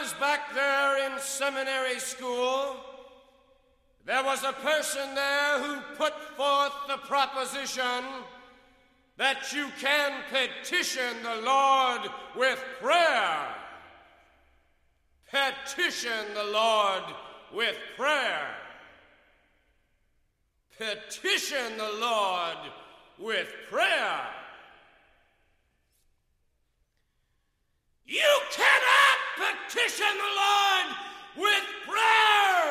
was back there in seminary school, there was a person there who put forth the proposition that you can petition the Lord with prayer. Petition the Lord with prayer. Petition the Lord with prayer. You cannot petition